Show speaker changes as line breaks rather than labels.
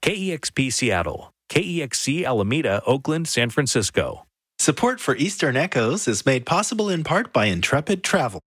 KEXP Seattle, KEXC Alameda, Oakland, San Francisco.
Support for Eastern Echoes is made possible in part by Intrepid Travel.